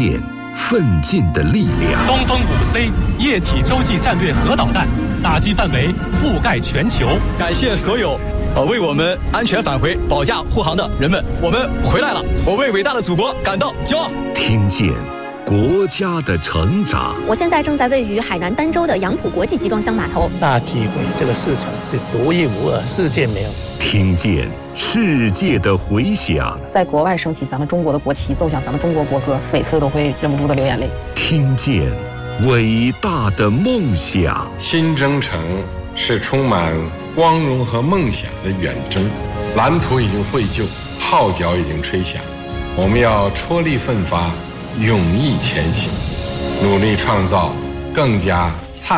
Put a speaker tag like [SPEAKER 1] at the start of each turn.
[SPEAKER 1] 见奋进的力量。
[SPEAKER 2] 东风5C 液体洲际战略核导弹，打击范围覆盖全球。
[SPEAKER 3] 感谢所有为我们安全返回保驾护航的人们，我们回来了，我为伟大的祖国感到骄傲。
[SPEAKER 1] 听见国家的成长。
[SPEAKER 4] 我现在正在位于海南儋州的杨浦国际集装箱码头。
[SPEAKER 5] 大机会，这个市场是独一无二，世界没有。
[SPEAKER 1] 听见世界的回响，
[SPEAKER 6] 在国外升起咱们中国的国旗，奏响咱们中国国歌，每次都会忍不住的流眼泪。
[SPEAKER 1] 听见伟大的梦想。
[SPEAKER 7] 新征程是充满光荣和梦想的远征，蓝图已经绘就，号角已经吹响，我们要踔厉奋发，勇毅前行，努力创造更加灿